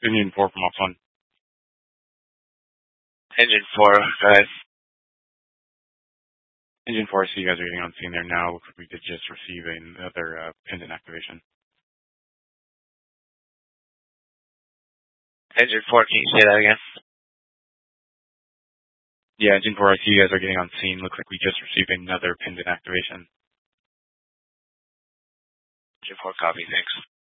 Engine 4 from Ops 1. Engine 4, guys. Engine 4, I see you guys are getting on scene there now. Looks like we did just receive another pendant activation. Engine 4, can you say that again? Yeah, Engine 4, I see you guys are getting on scene. Looks like we just received another pendant activation. Engine 4, copy, thanks.